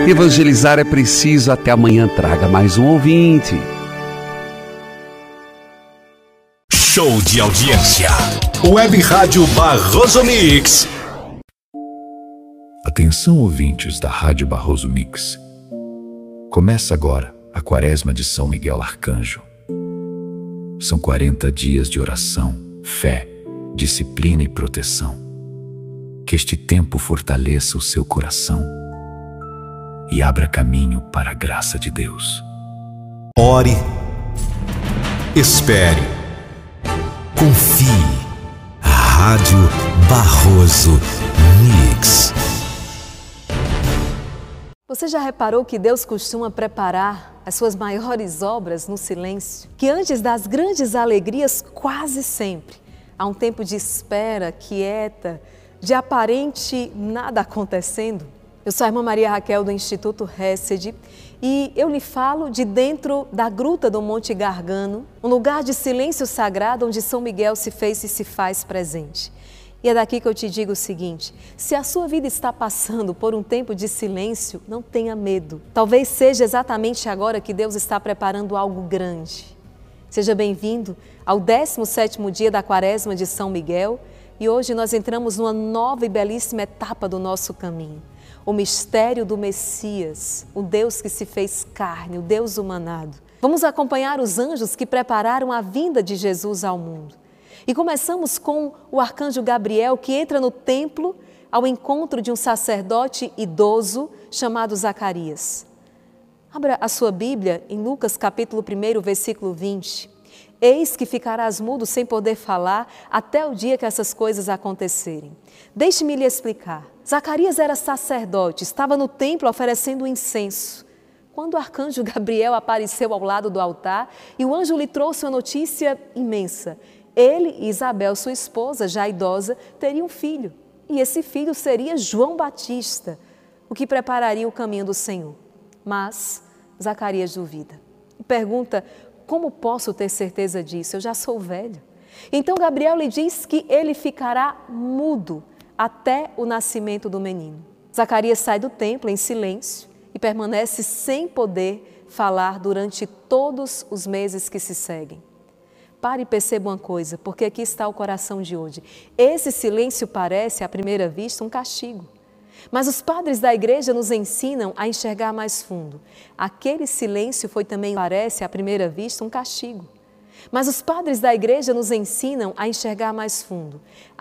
Evangelizar é preciso. Até amanhã, traga mais um ouvinte. Show de audiência. Web Rádio Barroso Mix. Atenção, ouvintes da Rádio Barroso Mix. Começa agora a Quaresma de São Miguel Arcanjo. São 40 dias de oração, fé, disciplina e proteção. Que este tempo fortaleça o seu coração e abra caminho para a graça de Deus. Ore, espere, confie. Rádio Barroso Mix. Você já reparou que Deus costuma preparar as suas maiores obras no silêncio? Que antes das grandes alegrias, quase sempre, há um tempo de espera, quieta, de aparente nada acontecendo? Eu sou a irmã Maria Raquel do Instituto Hesed e eu lhe falo de dentro da gruta do Monte Gargano, um lugar de silêncio sagrado onde São Miguel se fez e se faz presente. E é daqui que eu te digo o seguinte: se a sua vida está passando por um tempo de silêncio, não tenha medo. Talvez seja exatamente agora que Deus está preparando algo grande. Seja bem-vindo ao 17º dia da Quaresma de São Miguel e hoje nós entramos numa nova e belíssima etapa do nosso caminho. O mistério do Messias, o Deus que se fez carne, o Deus humanado. Vamos acompanhar os anjos que prepararam a vinda de Jesus ao mundo. E começamos com o arcanjo Gabriel, que entra no templo ao encontro de um sacerdote idoso chamado Zacarias. Abra a sua Bíblia em Lucas capítulo 1, versículo 20. Eis que ficarás mudo sem poder falar até o dia que essas coisas acontecerem. Deixe-me lhe explicar. Zacarias era sacerdote, estava no templo oferecendo incenso. Quando o arcanjo Gabriel apareceu ao lado do altar e o anjo lhe trouxe uma notícia imensa. Ele e Isabel, sua esposa, já idosa, teriam um filho. E esse filho seria João Batista, o que prepararia o caminho do Senhor. Mas Zacarias duvida e pergunta: como posso ter certeza disso? Eu já sou velho. Então Gabriel lhe diz que ele ficará mudo até o nascimento do menino. Zacarias sai do templo em silêncio e permanece sem poder falar durante todos os meses que se seguem. Pare e perceba uma coisa, porque aqui está o coração de hoje. Esse silêncio parece, à primeira vista, um castigo. Mas os padres da igreja nos ensinam a enxergar mais fundo. Aquele silêncio foi também, parece, à primeira vista, um castigo. Mas os padres da igreja nos ensinam a enxergar mais fundo.